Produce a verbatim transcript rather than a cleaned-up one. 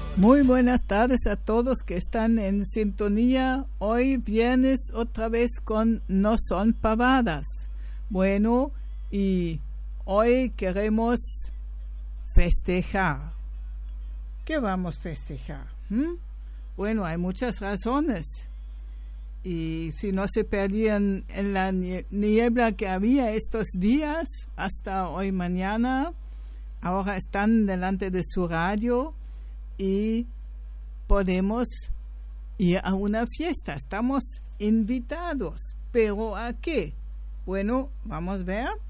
Muy buenas tardes a todos que están en sintonía. Hoy viernes otra vez con No Son Pavadas. Bueno, y hoy queremos festejar. ¿Qué vamos a festejar? ¿Mm? Bueno, hay muchas razones. Y si no se perdían en la niebla que había estos días, hasta hoy mañana, ahora están delante de su radio y podemos ir a una fiesta. Estamos invitados. ¿Pero a qué? Bueno, vamos a ver.